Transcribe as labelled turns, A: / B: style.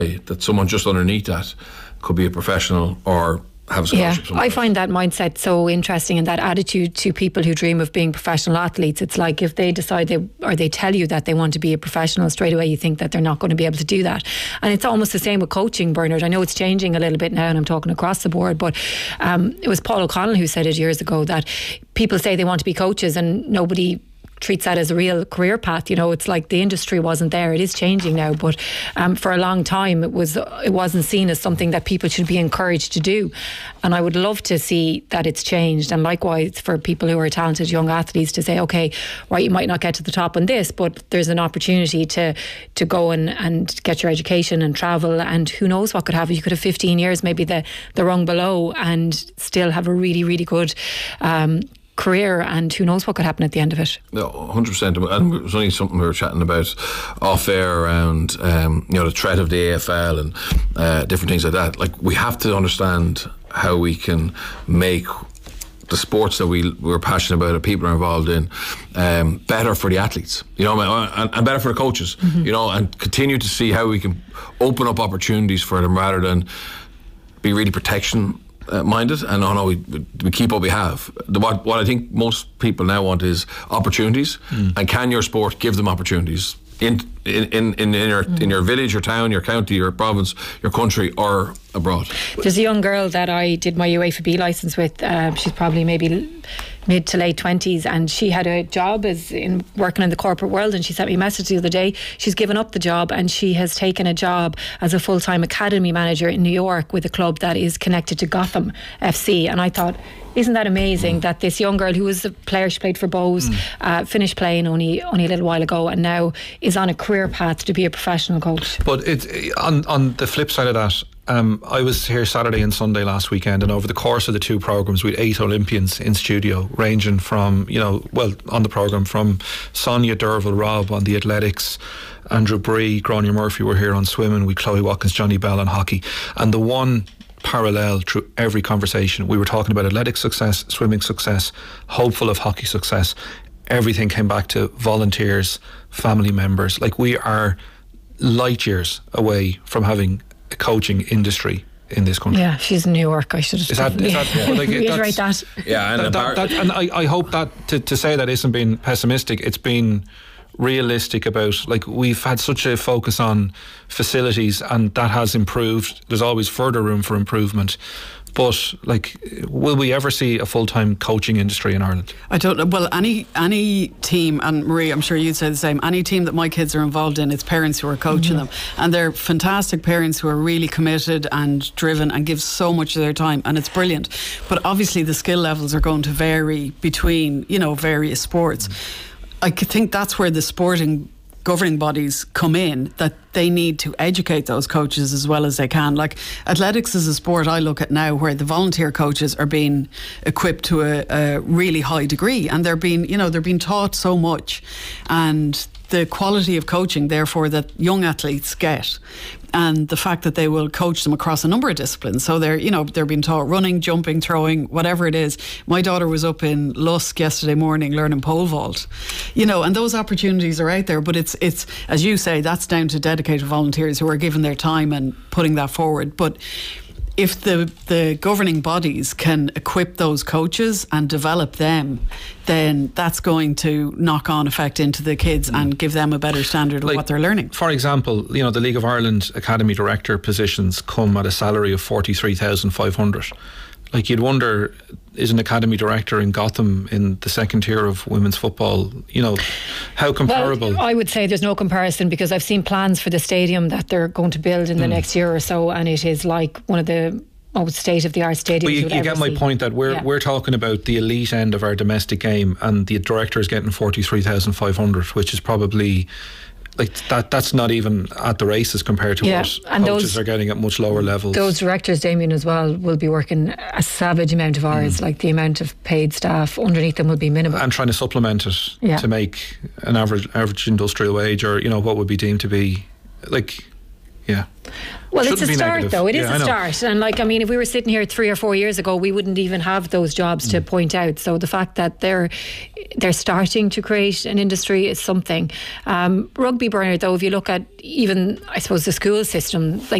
A: that someone just underneath that could be a professional or have a scholarship.
B: I find that mindset so interesting, and that attitude to people who dream of being professional athletes. It's like if they decide they tell you that they want to be a professional, straight away you think that they're not going to be able to do that. And it's almost the same with coaching, Bernard. I know it's changing a little bit now, and I'm talking across the board, but it was Paul O'Connell who said it years ago, that people say they want to be coaches and nobody treats that as a real career path. It's like the industry wasn't there. It is changing now, but for a long time it wasn't seen as something that people should be encouraged to do. And I would love to see that it's changed. And likewise for people who are talented young athletes to say, okay, right, you might not get to the top on this, but there's an opportunity to go and get your education and travel, and who knows what could happen. You could have 15 years, maybe the rung below, and still have a really, really good career, and who knows what could happen at the end of it.
A: No, 100%. And it was only something we were chatting about off air around the threat of the AFL and different things like that. Like, we have to understand how we can make the sports that we're passionate about, that people are involved in, better for the athletes, and better for the coaches, and continue to see how we can open up opportunities for them rather than be really protection minded and we keep what we have. What I think most people now want is opportunities, and can your sport give them opportunities in your village, your town, your county, your province, your country, or abroad?
B: There's a young girl that I did my UEFA B licence with. She's probably maybe mid to late 20s, and she had a job working in the corporate world, and she sent me a message the other day. She's given up the job and she has taken a job as a full-time academy manager in New York with a club that is connected to Gotham FC. And I thought, isn't that amazing that this young girl, who was a player, she played for Bows, finished playing only a little while ago, and now is on a career path to be a professional coach.
C: But on the flip side of that, I was here Saturday and Sunday last weekend, and over the course of the two programmes we had 8 Olympians in studio, ranging from on the programme from Sonia Derville Robb on the athletics, Andrew Bree, Gráinne Murphy were here on swimming, we Chloe Watkins, Johnny Bell on hockey, and the one parallel through every conversation, we were talking about athletic success, swimming success, hopeful of hockey success. Everything came back to volunteers, family members. Like, we are light years away from having a coaching industry in this country.
B: Yeah, she's in New York. I should have reiterate that.
A: Yeah,
C: and I hope that to say that isn't being pessimistic. It's been realistic about, like, we've had such a focus on facilities, and that has improved. There's always further room for improvement. But, like, will we ever see a full-time coaching industry in Ireland?
D: I don't know. Well, any team, and Marie, I'm sure you'd say the same, any team that my kids are involved in, it's parents who are coaching them. And they're fantastic parents who are really committed and driven and give so much of their time, and it's brilliant. But obviously the skill levels are going to vary between, various sports. I think that's where the sporting governing bodies come in, that they need to educate those coaches as well as they can. Like, athletics is a sport I look at now where the volunteer coaches are being equipped to a really high degree, and they're being taught so much, and the quality of coaching therefore that young athletes get, and the fact that they will coach them across a number of disciplines. So they're being taught running, jumping, throwing, whatever it is. My daughter was up in Lusk yesterday morning learning pole vault, and those opportunities are out there. But it's as you say, that's down to dedicated volunteers who are giving their time and putting that forward. But if the governing bodies can equip those coaches and develop them, then that's going to knock on effect into the kids and give them a better standard of what they're learning.
C: For example, the League of Ireland Academy Director positions come at a salary of 43,500. Like, you'd wonder, is an academy director in Gotham in the second tier of women's football, how comparable?
B: Well, I would say there's no comparison, because I've seen plans for the stadium that they're going to build in the next year or so, and it is like one of the state-of-the-art stadiums.
C: But you get my point, that we're talking about the elite end of our domestic game, and the director is getting 43,500, which is probably, like, that's not even at the races compared to what coaches are getting at much lower levels.
B: Those directors, Damien, as well, will be working a savage amount of hours. Like, the amount of paid staff underneath them will be minimal.
C: And trying to supplement it to make an average industrial wage, or what would be deemed to be, like,
B: Well,
C: Shouldn't
B: it's a
C: be
B: start,
C: negative.
B: though. It is
C: Yeah, I
B: a
C: know.
B: start. And like, I mean, if we were sitting here 3 or 4 years ago, we wouldn't even have those jobs to point out. So the fact that they're starting to create an industry is something. Rugby, Bernard, though, if you look at even, I suppose, the school system, like